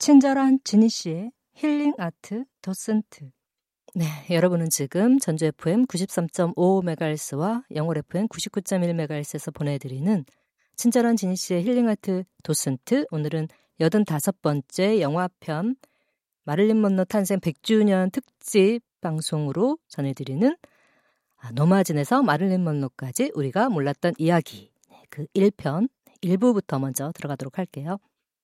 친절한 지니 씨의 힐링 아트 도슨트. 네, 여러분은 지금 전주 FM 93.5MHz와 영월 FM 99.1MHz에서 보내드리는 친절한 지니 씨의 힐링 아트 도슨트. 오늘은 85번째 영화편 마릴린 먼로 탄생 100주년 특집 방송으로 전해드리는 노마진에서 마릴린 먼로까지 우리가 몰랐던 이야기, 그 1편 1부부터 먼저 들어가도록 할게요.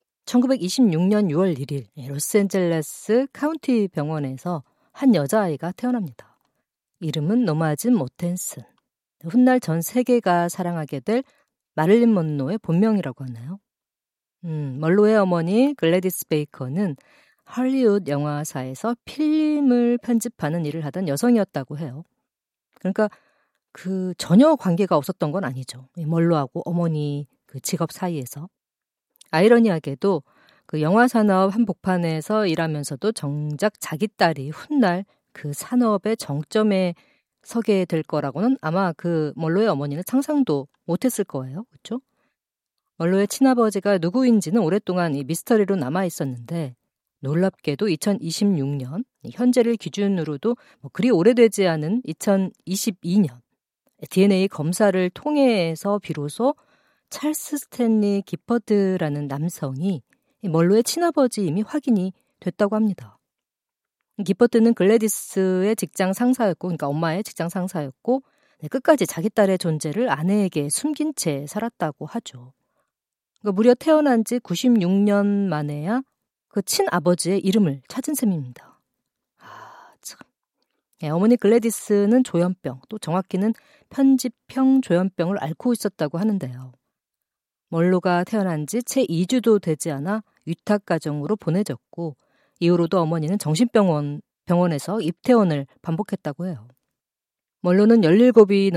1926년 6월 1일 로스앤젤레스 카운티 병원에서 한 여자아이가 태어납니다. 이름은 노마진 모텐슨. 훗날 전 세계가 사랑하게 될 마릴린 먼로의 본명이라고 하나요? 먼로의 어머니 글래디스 베이커는 할리우드 영화사에서 필름을 편집하는 일을 하던 여성이었다고 해요. 그러니까 그 전혀 관계가 없었던 건 아니죠. 먼로하고 어머니 그 직업 사이에서. 아이러니하게도 그 영화 산업 한복판에서 일하면서도 정작 자기 딸이 훗날 그 산업의 정점에 서게 될 거라고는 아마 그 먼로의 어머니는 상상도 못했을 거예요. 그렇죠? 먼로의 친아버지가 누구인지는 오랫동안 이 미스터리로 남아 있었는데 놀랍게도 2026년 현재를 기준으로도 그리 오래되지 않은 2022년 DNA 검사를 통해서 비로소 찰스 스탠리 기퍼드라는 남성이 먼로의 친아버지임이 확인이 됐다고 합니다. 기퍼드는 글래디스의 직장 상사였고, 그러니까 엄마의 직장 상사였고, 끝까지 자기 딸의 존재를 아내에게 숨긴 채 살았다고 하죠. 그러니까 무려 태어난 지 96년 만에야 그 친아버지의 이름을 찾은 셈입니다. 참. 어머니 글래디스는 조현병, 또 정확히는 편집형 조현병을 앓고 있었다고 하는데요. 먼로가 태어난 지 채 2주도 되지 않아 위탁가정으로 보내졌고 이후로도 어머니는 정신병원에서 입퇴원을 반복했다고 해요. 먼로는 10곳이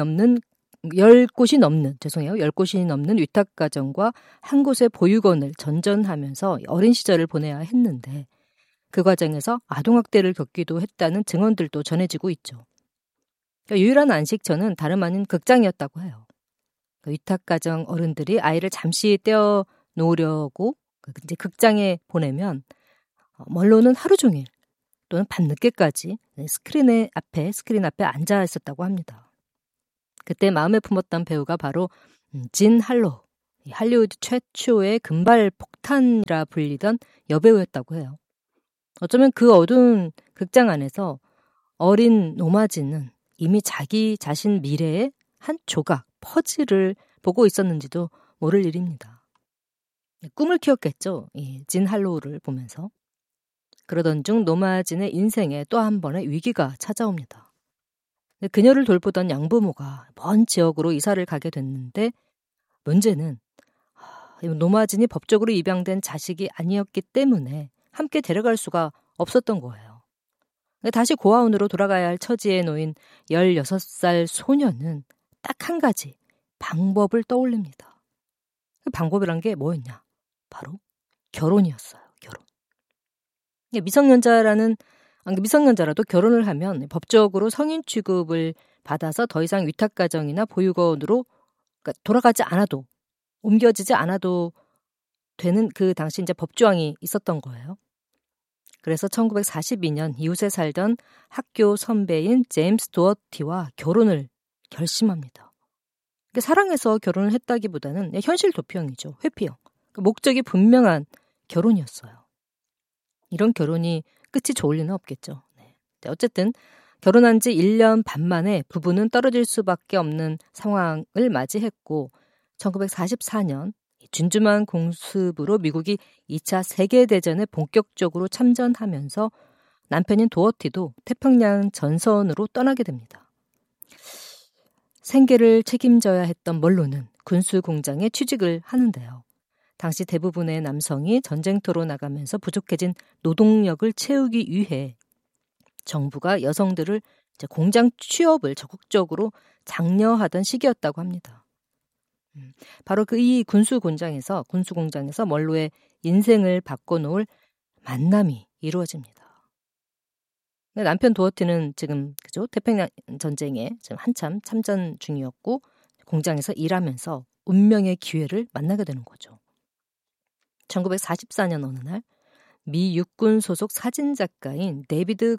넘는 위탁가정과 한 곳의 보육원을 전전하면서 어린 시절을 보내야 했는데 그 과정에서 아동학대를 겪기도 했다는 증언들도 전해지고 있죠. 그러니까 유일한 안식처는 다름 아닌 극장이었다고 해요. 위탁가정 어른들이 아이를 잠시 떼어 놓으려고 이제 극장에 보내면 먼로는 하루 종일 또는 밤늦게까지 스크린 앞에 앉아 있었다고 합니다. 그때 마음에 품었던 배우가 바로 진 할로우, 할리우드 최초의 금발 폭탄이라 불리던 여배우였다고 해요. 어쩌면 그 어두운 극장 안에서 어린 노마진은 이미 자기 자신 미래의 한 조각, 퍼즐을 보고 있었는지도 모를 일입니다. 꿈을 키웠겠죠. 진 할로우를 보면서. 그러던 중 노마진의 인생에 또 한 번의 위기가 찾아옵니다. 그녀를 돌보던 양부모가 먼 지역으로 이사를 가게 됐는데 문제는 노마진이 법적으로 입양된 자식이 아니었기 때문에 함께 데려갈 수가 없었던 거예요. 다시 고아원으로 돌아가야 할 처지에 놓인 16살 소녀는 딱 한 가지 방법을 떠올립니다. 그 방법이란 게 뭐였냐? 바로 결혼이었어요. 결혼. 미성년자라도 결혼을 하면 법적으로 성인 취급을 받아서 더 이상 위탁가정이나 보육원으로 돌아가지 않아도 옮겨지지 않아도 되는 그 당시 이제 법조항이 있었던 거예요. 그래서 1942년 이웃에 살던 학교 선배인 제임스 도어티와 결혼을 결심합니다. 사랑해서 결혼을 했다기보다는 현실 도피형이죠. 회피형. 목적이 분명한 결혼이었어요. 이런 결혼이 끝이 좋을 리는 없겠죠. 어쨌든 결혼한 지 1년 반 만에 부부는 떨어질 수밖에 없는 상황을 맞이했고 1944년 준주만 공습으로 미국이 2차 세계대전에 본격적으로 참전하면서 남편인 도어티도 태평양 전선으로 떠나게 됩니다. 생계를 책임져야 했던 먼로는 군수공장에 취직을 하는데요. 당시 대부분의 남성이 전쟁터로 나가면서 부족해진 노동력을 채우기 위해 정부가 여성들을 공장 취업을 적극적으로 장려하던 시기였다고 합니다. 바로 이 군수공장에서 먼로의 인생을 바꿔놓을 만남이 이루어집니다. 남편 도어티는 지금 태평양 전쟁에 지금 한참 참전 중이었고 공장에서 일하면서 운명의 기회를 만나게 되는 거죠. 1944년 어느 날 미 육군 소속 사진작가인 데이비드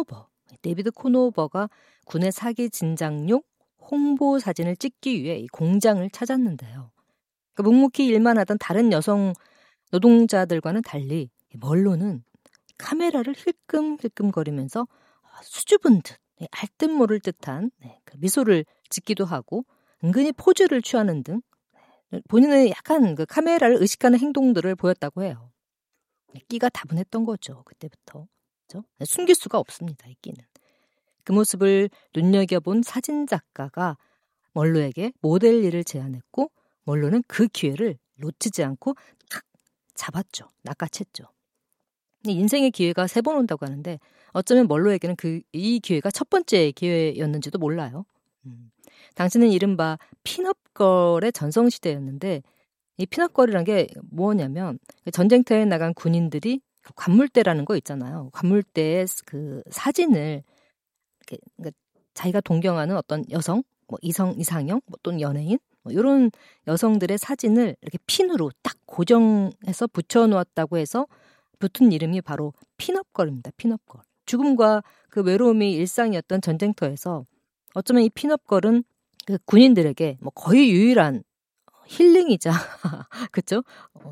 코노버가 군의 사기 진작용 홍보 사진을 찍기 위해 이 공장을 찾았는데요. 그러니까 묵묵히 일만 하던 다른 여성 노동자들과는 달리 멀로는 카메라를 힐끔힐끔거리면서 수줍은 듯 알듯 모를 듯한 그 미소를 짓기도 하고 은근히 포즈를 취하는 등 본인의 약간 그 카메라를 의식하는 행동들을 보였다고 해요. 끼가 다분했던 거죠. 그때부터. 그렇죠? 숨길 수가 없습니다. 이 끼는. 그 모습을 눈여겨본 사진작가가 멀로에게 모델 일을 제안했고 멀로는 그 기회를 놓치지 않고 탁 잡았죠. 낚아챘죠. 인생의 기회가 3번 온다고 하는데 어쩌면 멀로에게는 이 기회가 첫 번째 기회였는지도 몰라요. 당시는 이른바 핀업걸의 전성시대였는데 이 핀업걸이란 게 뭐냐면 전쟁터에 나간 군인들이 관물대라는 거 있잖아요. 관물대의 그 사진을 그러니까 자기가 동경하는 어떤 여성, 뭐 이상형, 또는 연예인 이런 여성들의 사진을 이렇게 핀으로 딱 고정해서 붙여놓았다고 해서 붙은 이름이 바로 핀업걸입니다. 핀업걸. 죽음과 그 외로움이 일상이었던 전쟁터에서 어쩌면 이 핀업걸은 그 군인들에게 뭐 거의 유일한 힐링이자 그렇죠?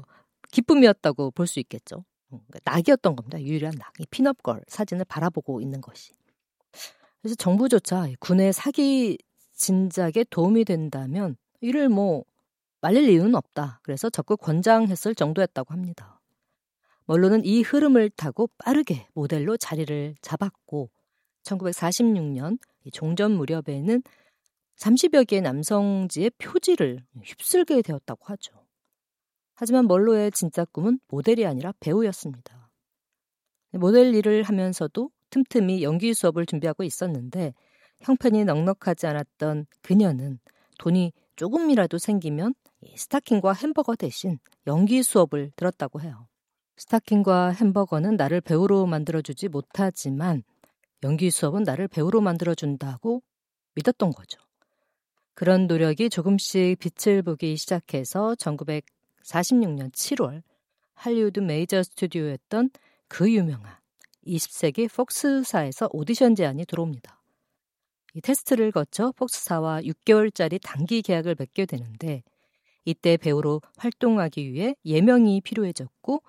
기쁨이었다고 볼 수 있겠죠. 낙이었던 겁니다. 유일한 낙. 이 핀업걸 사진을 바라보고 있는 것이. 그래서 정부조차 군의 사기 진작에 도움이 된다면 이를 말릴 이유는 없다. 그래서 적극 권장했을 정도였다고 합니다. 멀로는 이 흐름을 타고 빠르게 모델로 자리를 잡았고 1946년 종전 무렵에는 30여 개의 남성지의 표지를 휩쓸게 되었다고 하죠. 하지만 멀로의 진짜 꿈은 모델이 아니라 배우였습니다. 모델 일을 하면서도 틈틈이 연기 수업을 준비하고 있었는데 형편이 넉넉하지 않았던 그녀는 돈이 조금이라도 생기면 스타킹과 햄버거 대신 연기 수업을 들었다고 해요. 스타킹과 햄버거는 나를 배우로 만들어주지 못하지만 연기 수업은 나를 배우로 만들어준다고 믿었던 거죠. 그런 노력이 조금씩 빛을 보기 시작해서 1946년 7월 할리우드 메이저 스튜디오였던 그 유명한 20세기 폭스사에서 오디션 제안이 들어옵니다. 이 테스트를 거쳐 폭스사와 6개월짜리 단기 계약을 맺게 되는데 이때 배우로 활동하기 위해 예명이 필요해졌고